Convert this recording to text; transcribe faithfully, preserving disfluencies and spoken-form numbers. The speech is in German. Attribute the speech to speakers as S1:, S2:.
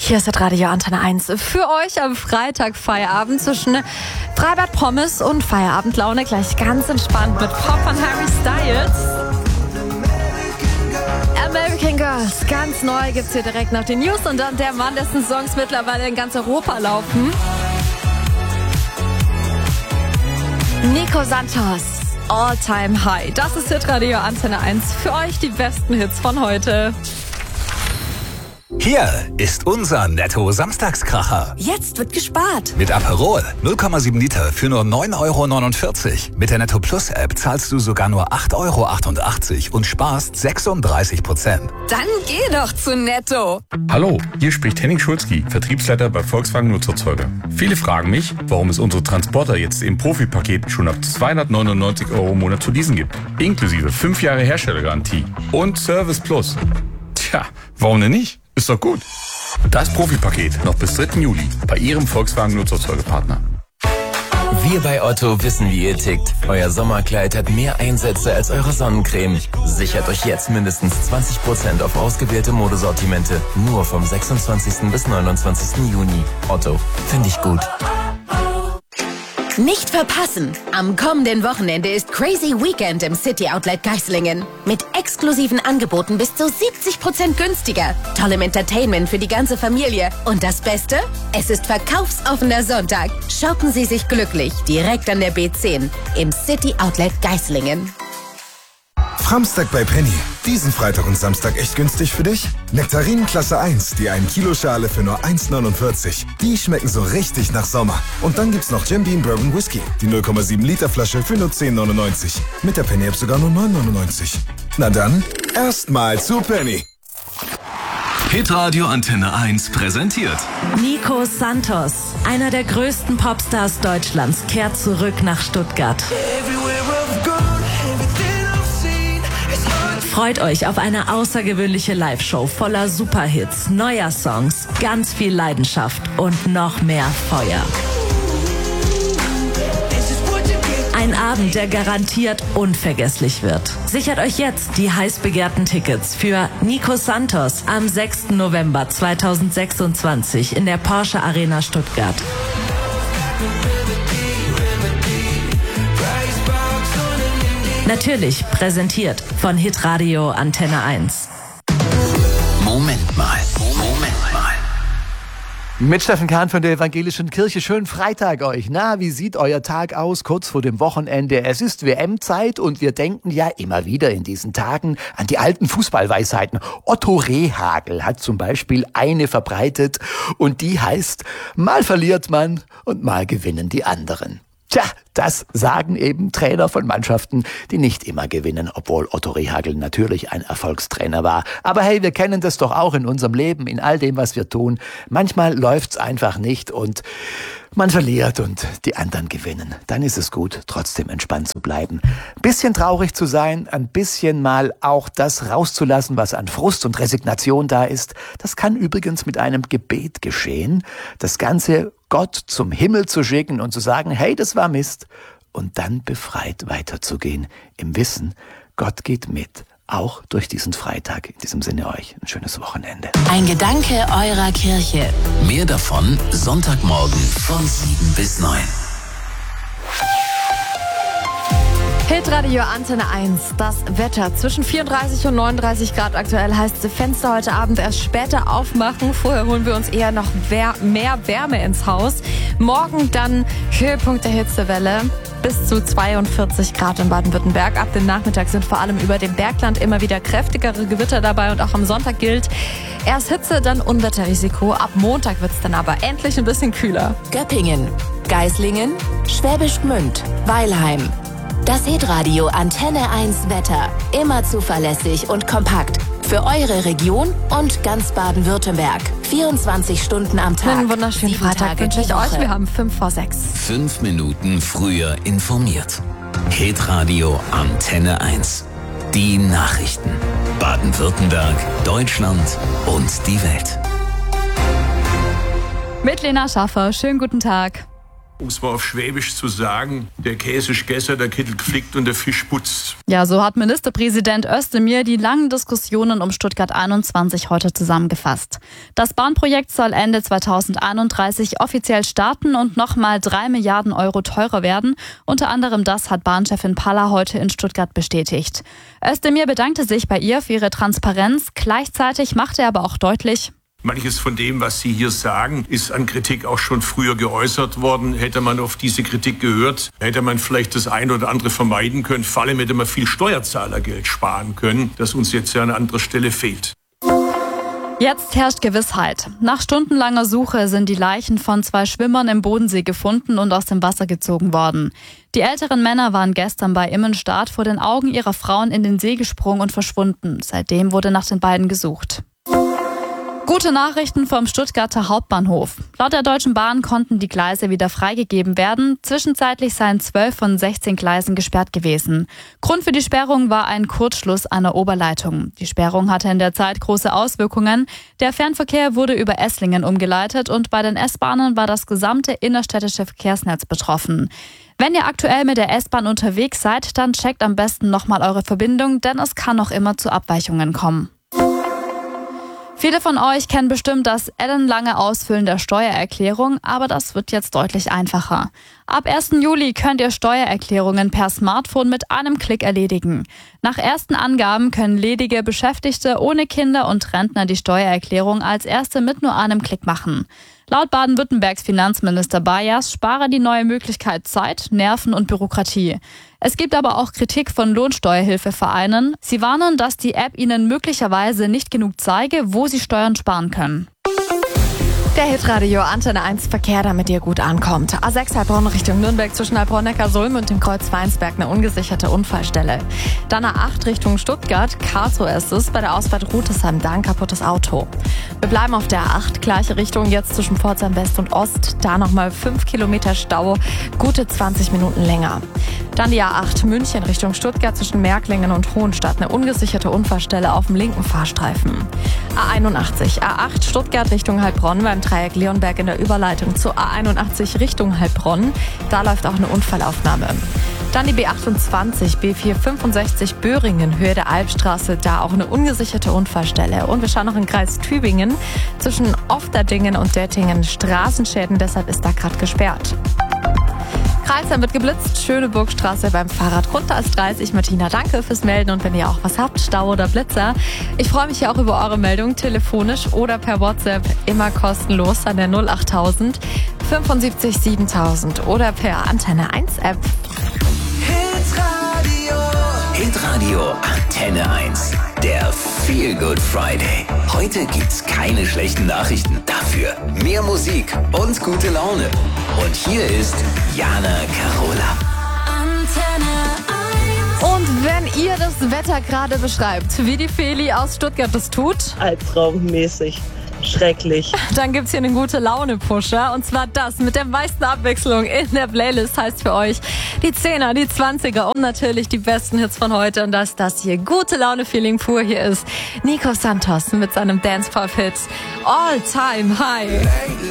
S1: Hier ist das Radio Antenne eins. Für euch am Freitag Feierabend zwischen Freibad Pommes und Feierabendlaune. Gleich ganz entspannt mit Pop von Harry Styles. American Girls, ganz neu gibt's hier direkt nach den News. Und dann der Mann, dessen Songs mittlerweile in ganz Europa laufen. Nico Santos, All Time High. Das ist Hit Radio Antenne eins. Für euch die besten Hits von heute.
S2: Hier ist unser Netto-Samstagskracher.
S3: Jetzt wird gespart.
S2: Mit Aperol null Komma sieben Liter für nur neun Euro neunundvierzig. Mit der Netto Plus App zahlst du sogar nur acht Euro achtundachtzig und sparst sechsunddreißig Prozent.
S3: Dann geh doch zu Netto.
S4: Hallo, hier spricht Henning Schulzki, Vertriebsleiter bei Volkswagen Nutzerzeuger. Viele fragen mich, warum es unsere Transporter jetzt im Profi-Paket schon ab zweihundertneunundneunzig Euro im Monat zu leasen gibt. Inklusive fünf Jahre Herstellergarantie und Service Plus. Tja, warum denn nicht? Ist doch gut. Das Profi-Paket noch bis dritten Juli bei Ihrem Volkswagen Nutzerzeugerpartner.
S5: Wir bei Otto wissen, wie ihr tickt. Euer Sommerkleid hat mehr Einsätze als eure Sonnencreme. Sichert euch jetzt mindestens zwanzig Prozent auf ausgewählte Modesortimente. Nur vom sechsundzwanzigsten bis neunundzwanzigsten Juni. Otto, finde ich gut.
S6: Nicht verpassen! Am kommenden Wochenende ist Crazy Weekend im City Outlet Geislingen. Mit exklusiven Angeboten bis zu siebzig Prozent günstiger. Tollem Entertainment für die ganze Familie. Und das Beste? Es ist verkaufsoffener Sonntag. Shoppen Sie sich glücklich direkt an der B zehn im City Outlet Geislingen.
S7: Framstag bei Penny. Diesen Freitag und Samstag echt günstig für dich? Nektarinen Klasse eins, die ein Kilo Schale für nur eins neunundvierzig. Die schmecken so richtig nach Sommer. Und dann gibt's noch Jim Beam Bourbon Whisky, die null Komma sieben Liter Flasche für nur zehn neunundneunzig. Mit der Penny App sogar nur neun neunundneunzig. Na dann, erstmal zu Penny.
S8: Hitradio Antenne eins präsentiert
S9: Nico Santos, einer der größten Popstars Deutschlands, kehrt zurück nach Stuttgart. Freut euch auf eine außergewöhnliche Live-Show voller Superhits, neuer Songs, ganz viel Leidenschaft und noch mehr Feuer. Ein Abend, der garantiert unvergesslich wird. Sichert euch jetzt die heiß begehrten Tickets für Nico Santos am sechsten November zweitausendsechsundzwanzig in der Porsche Arena Stuttgart. Natürlich präsentiert von Hitradio Antenne eins.
S8: Moment mal, Moment mal.
S10: Mit Steffen Kahn von der Evangelischen Kirche. Schönen Freitag euch. Na, wie sieht euer Tag aus kurz vor dem Wochenende? Es ist W M-Zeit und wir denken ja immer wieder in diesen Tagen an die alten Fußballweisheiten. Otto Rehhagel hat zum Beispiel eine verbreitet und die heißt, mal verliert man und mal gewinnen die anderen. Tja, das sagen eben Trainer von Mannschaften, die nicht immer gewinnen, obwohl Otto Rehhagel natürlich ein Erfolgstrainer war. Aber hey, wir kennen das doch auch in unserem Leben, in all dem, was wir tun. Manchmal läuft's einfach nicht und man verliert und die anderen gewinnen. Dann ist es gut, trotzdem entspannt zu bleiben. Ein bisschen traurig zu sein, ein bisschen mal auch das rauszulassen, was an Frust und Resignation da ist. Das kann übrigens mit einem Gebet geschehen. Das Ganze Gott zum Himmel zu schicken und zu sagen, hey, das war Mist. Und dann befreit weiterzugehen, im Wissen, Gott geht mit. Auch durch diesen Freitag. In diesem Sinne euch ein schönes Wochenende.
S6: Ein Gedanke eurer Kirche.
S8: Mehr davon Sonntagmorgen von sieben bis neun.
S1: Hitradio Antenne eins. Das Wetter zwischen vierunddreißig und neununddreißig Grad aktuell heißt es, Fenster heute Abend erst später aufmachen. Vorher holen wir uns eher noch mehr Wärme ins Haus. Morgen dann Höhepunkt der Hitzewelle. Bis zu zweiundvierzig Grad in Baden-Württemberg. Ab dem Nachmittag sind vor allem über dem Bergland immer wieder kräftigere Gewitter dabei und auch am Sonntag gilt erst Hitze, dann Unwetterrisiko. Ab Montag wird es dann aber endlich ein bisschen kühler.
S6: Göppingen, Geislingen, Schwäbisch Gmünd, Weilheim. Das Hitradio Antenne eins Wetter. Immer zuverlässig und kompakt. Für eure Region und ganz Baden-Württemberg. vierundzwanzig Stunden am Tag.
S1: Einen wunderschönen Freitag wünsche ich euch. Wir haben fünf vor sechs.
S8: Fünf Minuten früher informiert. Hitradio Antenne eins. Die Nachrichten. Baden-Württemberg, Deutschland und die Welt.
S1: Mit Lena Schaffer. Schönen guten Tag.
S11: Um es mal auf Schwäbisch zu sagen, der Käse ist gegessen, der Kittel geflickt und der Fisch putzt.
S12: Ja, so hat Ministerpräsident Özdemir die langen Diskussionen um Stuttgart einundzwanzig heute zusammengefasst. Das Bahnprojekt soll Ende zweitausendeinunddreißig offiziell starten und nochmal drei Milliarden Euro teurer werden. Unter anderem das hat Bahnchefin Palla heute in Stuttgart bestätigt. Özdemir bedankte sich bei ihr für ihre Transparenz. Gleichzeitig machte er aber auch deutlich:
S11: Manches von dem, was Sie hier sagen, ist an Kritik auch schon früher geäußert worden. Hätte man auf diese Kritik gehört, hätte man vielleicht das eine oder andere vermeiden können. Vor allem hätte man viel Steuerzahlergeld sparen können, das uns jetzt ja an anderer Stelle fehlt.
S12: Jetzt herrscht Gewissheit. Nach stundenlanger Suche sind die Leichen von zwei Schwimmern im Bodensee gefunden und aus dem Wasser gezogen worden. Die älteren Männer waren gestern bei Immenstadt vor den Augen ihrer Frauen in den See gesprungen und verschwunden. Seitdem wurde nach den beiden gesucht. Gute Nachrichten vom Stuttgarter Hauptbahnhof. Laut der Deutschen Bahn konnten die Gleise wieder freigegeben werden. Zwischenzeitlich seien zwölf von sechzehn Gleisen gesperrt gewesen. Grund für die Sperrung war ein Kurzschluss einer Oberleitung. Die Sperrung hatte in der Zeit große Auswirkungen. Der Fernverkehr wurde über Esslingen umgeleitet und bei den S-Bahnen war das gesamte innerstädtische Verkehrsnetz betroffen. Wenn ihr aktuell mit der S-Bahn unterwegs seid, dann checkt am besten nochmal eure Verbindung, denn es kann noch immer zu Abweichungen kommen. Viele von euch kennen bestimmt das ellenlange Ausfüllen der Steuererklärung, aber das wird jetzt deutlich einfacher. Ab ersten Juli könnt ihr Steuererklärungen per Smartphone mit einem Klick erledigen. Nach ersten Angaben können ledige Beschäftigte ohne Kinder und Rentner die Steuererklärung als erste mit nur einem Klick machen. Laut Baden-Württembergs Finanzminister Bayers spare die neue Möglichkeit Zeit, Nerven und Bürokratie. Es gibt aber auch Kritik von Lohnsteuerhilfevereinen. Sie warnen, dass die App ihnen möglicherweise nicht genug zeige, wo sie Steuern sparen können.
S1: Der Hitradio Antenne eins Verkehr, damit ihr gut ankommt. A sechs Heilbronn Richtung Nürnberg zwischen Heilbronn-Neckarsulm und dem Kreuz Weinsberg eine ungesicherte Unfallstelle. Dann A acht Richtung Stuttgart, Karlsruhe ist es, bei der Ausfahrt Rutesheim, da ein kaputtes Auto. Wir bleiben auf der A acht, gleiche Richtung, jetzt zwischen Pforzheim West und Ost, da nochmal fünf Kilometer Stau, gute zwanzig Minuten länger. Dann die A acht München Richtung Stuttgart zwischen Märklingen und Hohenstadt, eine ungesicherte Unfallstelle auf dem linken Fahrstreifen. A einundachtzig, A acht Stuttgart Richtung Heilbronn beim Dreieck Leonberg in der Überleitung zur A einundachtzig Richtung Heilbronn. Da läuft auch eine Unfallaufnahme. Dann die B achtundzwanzig, B vierhundertfünfundsechzig Böhringen, Höhe der Albstraße, da auch eine ungesicherte Unfallstelle. Und wir schauen noch in Kreis Tübingen zwischen Ofterdingen und Dettingen. Straßenschäden, deshalb ist da gerade gesperrt. Kreisheim wird geblitzt, Schöneburgstraße beim Fahrrad runter als dreißig. Martina, danke fürs Melden und wenn ihr auch was habt, Stau oder Blitzer. Ich freue mich ja auch über eure Meldung, telefonisch oder per WhatsApp, immer kostenlos an der null achttausend fünfundsiebzig siebentausend oder per Antenne eins App.
S8: Hitradio. Hitradio Antenne eins. Der Feel Good Friday. Heute gibt's keine schlechten Nachrichten. Dafür mehr Musik und gute Laune. Und hier ist Jana Carola.
S1: Antenne eins. Und wenn ihr das Wetter gerade beschreibt, wie die Feli aus Stuttgart das tut,
S13: albtraummäßig. Schrecklich.
S1: Dann gibt's hier einen gute Laune-Pusher. Und zwar das mit der meisten Abwechslung in der Playlist heißt für euch die Zehner, die Zwanziger und natürlich die besten Hits von heute. Und dass das hier gute Laune-Feeling pur hier ist. Nico Santos mit seinem Dance-Pop-Hit All Time High.